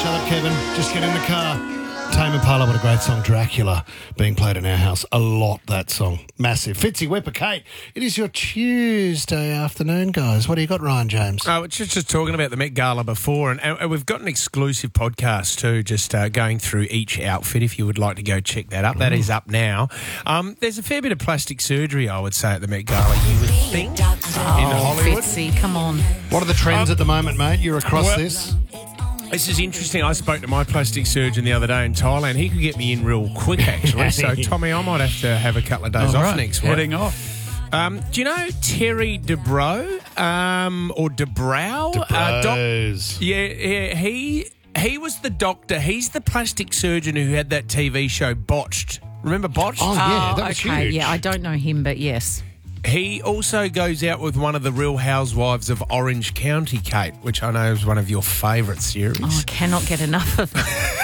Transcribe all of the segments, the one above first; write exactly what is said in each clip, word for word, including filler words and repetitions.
Shut up, Kevin. Just get in the car. Tame Impala, what a great song. Dracula, being played in our house a lot, that song. Massive. Fitzy, Whipper, Kate, it is your Tuesday afternoon, guys. What do you got, Ryan James? Oh, just, just talking about the Met Gala before, and, and we've got an exclusive podcast too, just uh, going through each outfit, if you would like to go check that up. That mm. is up now. Um, there's a fair bit of plastic surgery, I would say, at the Met Gala, you would think, oh, in Hollywood. Fitzy, come on. What are the trends um, at the moment, mate? You're across well, this? This is interesting. I spoke to my plastic surgeon the other day in Thailand. He could get me in real quick, actually. So, Tommy, I might have to have a couple of days All off right. next week. Heading off. Um, do you know Terry Dubrow um, or Dubrow? Uh, doc- Dubrows. yeah, yeah, he he was the doctor. He's the plastic surgeon who had that T V show Botched. Remember Botched? Oh, yeah, Oh, that was okay. huge. Yeah, I don't know him, but yes. He also goes out with one of the Real Housewives of Orange County, Kate, which I know is one of your favourite series. Oh, I cannot get enough of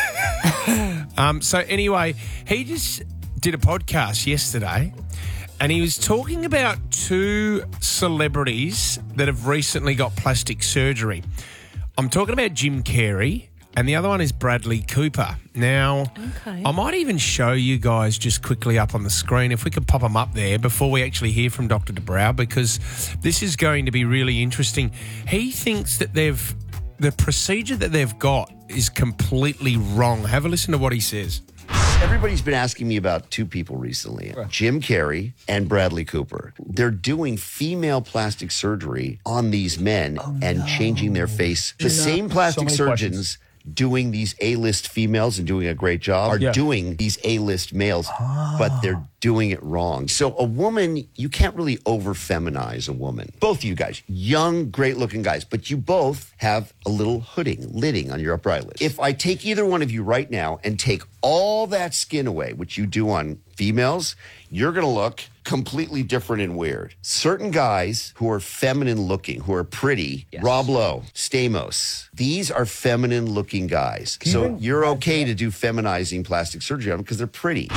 it. um, so anyway, he just did a podcast yesterday and he was talking about two celebrities that have recently got plastic surgery. I'm talking about Jim Carrey and the other one is Bradley Cooper. Now, Okay. I might even show you guys just quickly up on the screen, if we could pop them up there before we actually hear from Doctor Dubrow, because this is going to be really interesting. He thinks that they've the procedure that they've got is completely wrong. Have a listen to what he says. Everybody's been asking me about two people recently, Jim Carrey and Bradley Cooper. They're doing female plastic surgery on these men oh, and no. changing their face. The no. same plastic so surgeons questions. doing these A-list females and doing a great job are yeah. doing these A-list males, oh. but they're doing it wrong. So a woman, you can't really over-feminize a woman. Both of you guys, young, great-looking guys, but you both have a little hooding, lidding on your upper eyelid. If I take either one of you right now and take all that skin away, which you do on females, you're going to look completely different and weird. Certain guys who are feminine looking, who are pretty, yes. Rob Lowe, Stamos, these are feminine looking guys. Can so you you're okay to do feminizing plastic surgery on them because they're pretty.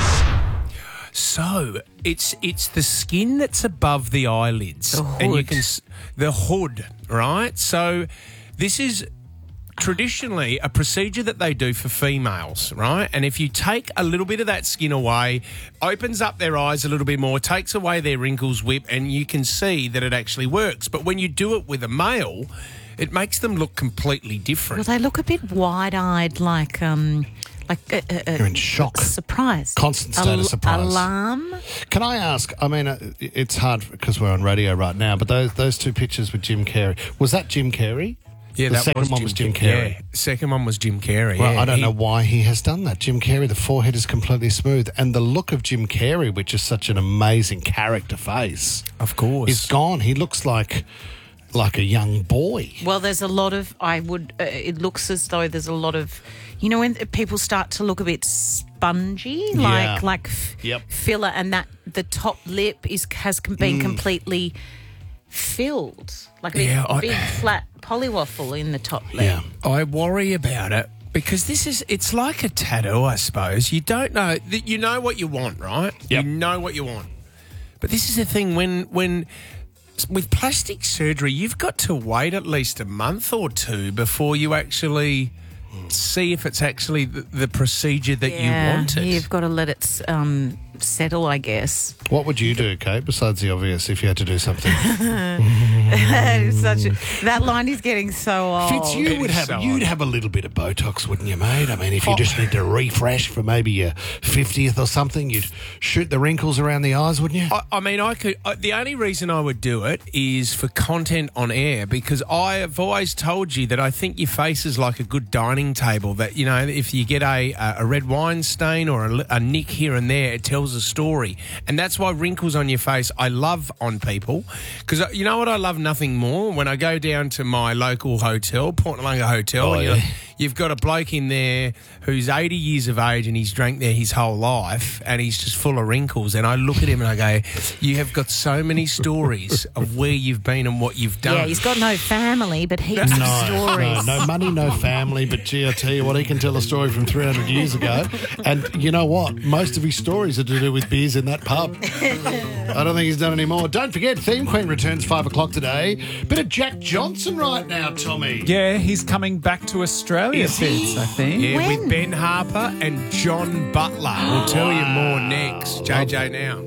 So it's it's the skin that's above the eyelids, the hood. and you can the hood, right? So this is traditionally a procedure that they do for females, right? And if you take a little bit of that skin away, opens up their eyes a little bit more, takes away their wrinkles, whip, and you can see that it actually works. But when you do it with a male, it makes them look completely different. Well, they look a bit wide-eyed, like um, like uh, uh, you're in shock, surprise, constant state Al- of surprise, alarm. Can I ask? I mean, uh, it's hard because we're on radio right now, but those those two pictures with Jim Carrey, was that Jim Carrey? Yeah, the that second was one Jim was Jim Carrey. Carrey. Yeah, second one was Jim Carrey. Well, yeah. I don't he, know why he has done that. Jim Carrey, the forehead is completely smooth, and the look of Jim Carrey, which is such an amazing character face, of course, is gone. He looks like like a young boy. Well, there's a lot of. I would. Uh, it looks as though there's a lot of. You know, when people start to look a bit spongy, like Yeah. like f- Yep. filler, and that the top lip is has com- been Mm. completely filled, like a Yeah, big, I- big flat polywaffle in the top lip. Yeah. I worry about it because this is, it's like a tattoo, I suppose. You don't know, you know what you want, right? Yep. You know what you want. But this is the thing, when, when, with plastic surgery, you've got to wait at least a month or two before you actually see if it's actually the, the procedure that Yeah, you wanted. You've got to let it um, settle, I guess. What would you do, Kate, besides the obvious, if you had to do something? That is such a, that line is getting so old. Fitz, you It would is have so you'd odd. have a little bit of Botox, wouldn't you, mate? I mean, if you Oh. just need to refresh for maybe your fiftieth or something, you'd shoot the wrinkles around the eyes, wouldn't you? I, I mean, I could. I, the only reason I would do it is for content on air, because I have always told you that I think your face is like a good dining table. That, you know, if you get a a red wine stain or a, a nick here and there, it tells a story, and that's why wrinkles on your face I love on people. Because you know what, I love nothing more when I go down to my local hotel, Port Noarlunga Hotel. Oh, and yeah. you're, You've got a bloke in there who's eighty years of age and he's drank there his whole life and he's just full of wrinkles. And I look at him and I go, you have got so many stories of where you've been and what you've done. Yeah, he's got no family, but heaps of No, stories. no, no money, no family, but gee, I tell you what, he can tell a story from three hundred years ago. And you know what? Most of his stories are to do with beers in that pub. I don't think he's done any more. Don't forget, Theme Queen returns five o'clock today. Bit of Jack Johnson right now, Tommy. Yeah, he's coming back to Australia. Australia Is he? Fitz, I think. Yeah, When? with Ben Harper and John Butler. We'll tell you more next. J J now.